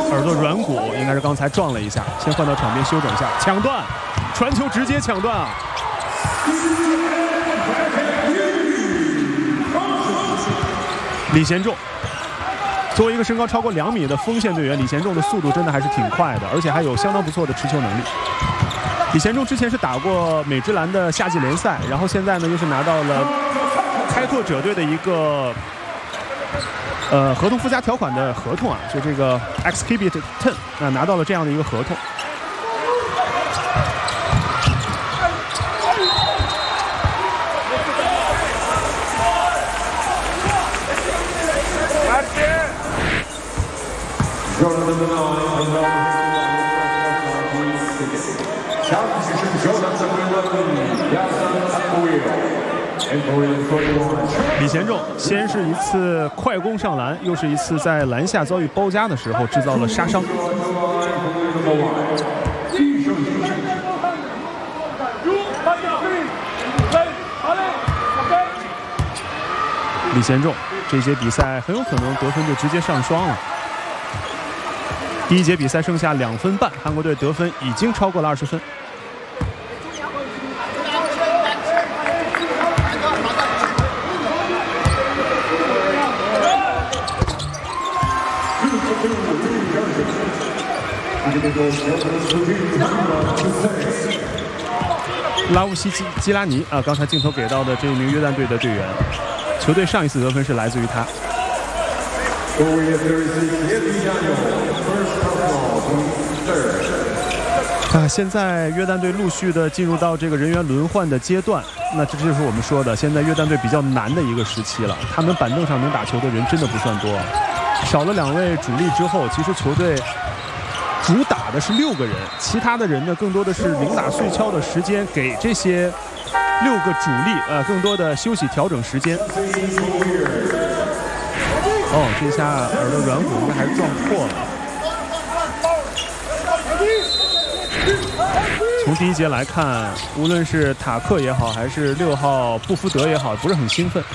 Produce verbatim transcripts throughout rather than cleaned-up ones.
耳朵软骨，应该是刚才撞了一下，先换到场边休整一下。抢断，传球直接抢断啊！李贤仲。 作为一个身高超过两米的锋线队员，李贤仲的速度真的还是挺快的，而且还有相当不错的持球能力。李贤仲之前是打过美职篮的夏季联赛，然后现在呢又是拿到了开拓者队的一个呃合同附加条款的合同啊，就这个 Exhibit Ten 啊，拿到了这样的一个合同。 李贤仲先是一次快攻上篮，又是一次在篮下遭遇包夹的时候制造了杀伤。李贤仲这节比赛很有可能得分就直接上双了。 第一节比赛剩下两分半，韩国队得分已经超过了二十分。拉乌西基基拉尼啊，刚才镜头给到的这一名约旦队的队员，球队上一次得分是来自于他。 啊，现在约旦队陆续的进入到这个人员轮换的阶段，那这就是我们说的，现在约旦队比较难的一个时期了。他们板凳上能打球的人真的不算多，少了两位主力之后，其实球队主打的是六个人，其他的人呢更多的是零打碎敲的时间，给这些六个主力呃更多的休息调整时间。 哦，这下耳朵软骨应该还是撞破了。从第一节来看，无论是塔克也好，还是六号布福德也好，不是很兴奋。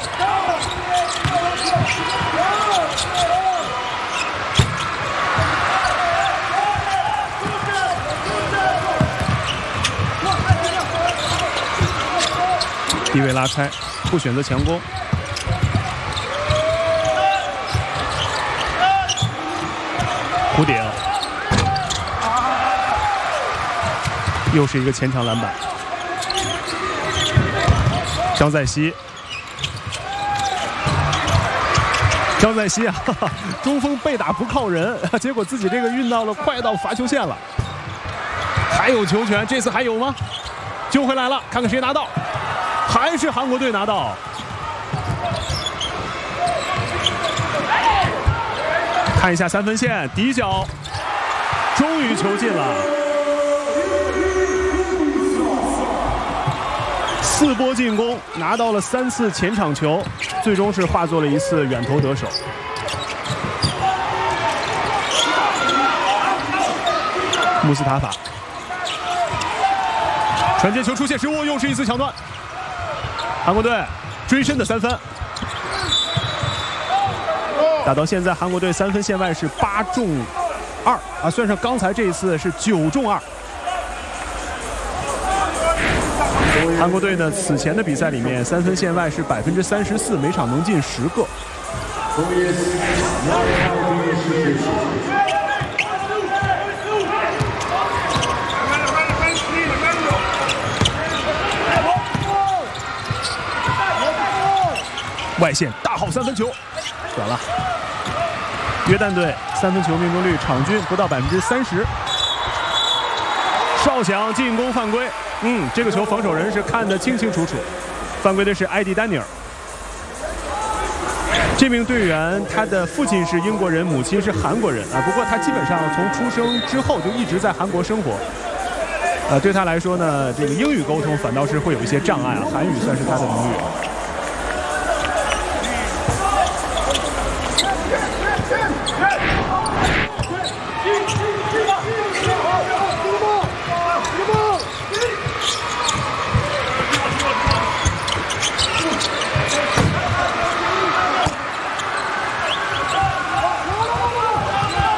低位拉开，不选择强攻。 弧顶，又是一个前场篮板。张在熙，张在熙啊，哈哈，中锋被打不靠人，结果自己这个运到了快到罚球线了。还有球权，这次还有吗？救回来了，看看谁拿到，还是韩国队拿到。 看一下三分线，底角，终于球进了。四波进攻，拿到了三次前场球，最终是化作了一次远投得手。穆斯塔法传接球出现失误，又是一次抢断。韩国队追身的三分。 打到现在，韩国队三分线外是八中二啊，算上刚才这一次是九中二。韩国队呢，此前的比赛里面三分线外是百分之三十四，每场能进十个。外线大号三分球。 短了，约旦队三分球命中率场均不到百分之三十。哨响，进攻犯规。嗯，这个球防守人是看得清清楚楚，犯规的是埃迪丹尼尔。这名队员他的父亲是英国人，母亲是韩国人啊。不过他基本上从出生之后就一直在韩国生活。呃，对他来说呢，这个英语沟通反倒是会有一些障碍啊，韩语算是他的母语。